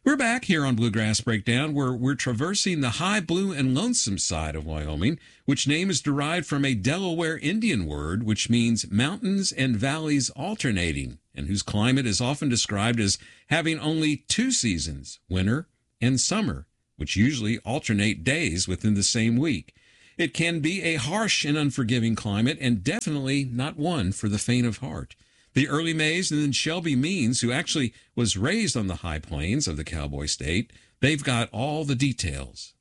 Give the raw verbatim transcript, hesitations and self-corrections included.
We're back here on Bluegrass Breakdown, where we're traversing the high, blue, and lonesome side of Wyoming, which name is derived from a Delaware Indian word which means mountains and valleys alternating, and whose climate is often described as having only two seasons, winter and summer, which usually alternate days within the same week. It can be a harsh and unforgiving climate, and definitely not one for the faint of heart. The early Mays and then Shelby Means, who actually was raised on the high plains of the Cowboy State, they've got all the details